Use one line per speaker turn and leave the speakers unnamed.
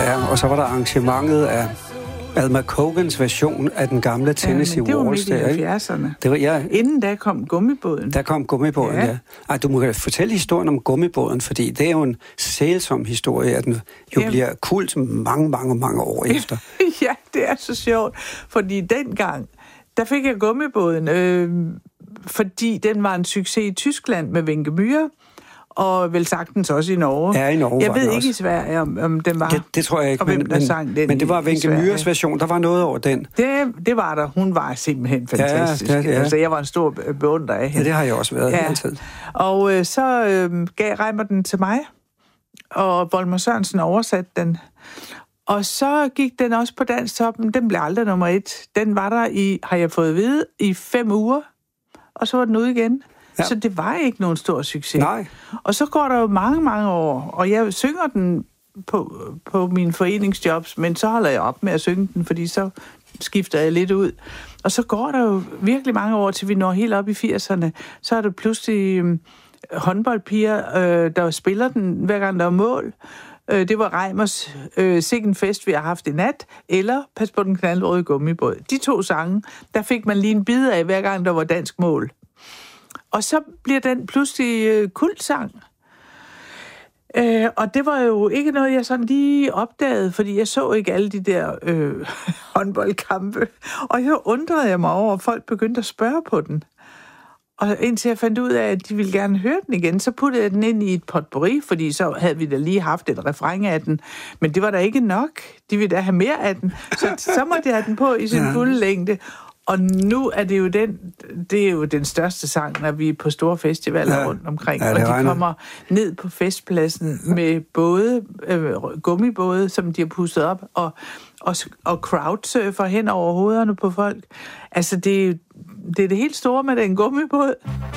Ja, og så var der arrangementet af Alma Cogans version af den gamle Tennessee Waltz.
Det var midt i 70'erne.
Det var, ja,
inden da kom gummibåden.
Der kom gummibåden, ja. Ej, du må fortælle historien om gummibåden, fordi det er jo en sælsom historie, at den jo bliver kult mange år efter.
Ja, det er så sjovt, fordi dengang, der fik jeg gummibåden, fordi den var en succes i Tyskland med Wenche Myhre, og vel sagtens også i Norge.
Ja, i Norge
jeg
var
ved
den
ikke
også.
i Sverige, om den var.
Det tror jeg ikke, men det var Wenche Myhres version. Der var noget over den.
Det var der. Hun var simpelthen fantastisk. Ja. Altså, jeg var en stor beundrer af hende.
Ja, det har jeg også været altid.
Og så gav Reimer den til mig, og Volmer Sørensen oversatte den. Og så gik den også på Dansktoppen. Den blev aldrig nummer 1. Den var der har jeg fået at vide, i 5 uger. Og så var den ude igen. Ja. Så det var ikke nogen stor succes.
Nej.
Og så går der jo mange år, og jeg synger den på mine foreningsjobs, men så holder jeg op med at synge den, fordi så skifter jeg lidt ud. Og så går der jo virkelig mange år, til vi når helt op i 80'erne. Så er der pludselig håndboldpiger, der spiller den, hver gang der er mål. Det var Reimers Sikken fest, vi har haft i nat, eller Pas på den knaldrøde gummibåd. De 2 sange, der fik man lige en bid af, hver gang der var dansk mål. Og så bliver den pludselig kultsang. Og det var jo ikke noget, jeg sådan lige opdagede, fordi jeg så ikke alle de der håndboldkampe. Og så undrede jeg mig over, at folk begyndte at spørge på den. Og indtil jeg fandt ud af, at de ville gerne høre den igen, så puttede jeg den ind i et potpourri, fordi så havde vi da lige haft et refræn af den. Men det var da ikke nok. De ville da have mere af den. Så måtte jeg have den på i sin fulde længde. Og nu er det er jo den største sang, når vi er på store festivaler rundt omkring. Og de kommer ned på festpladsen med både gummibåde, som de har pustet op, og crowdsurfer hen over hovederne på folk. Altså, det er det helt store med den gummibåd.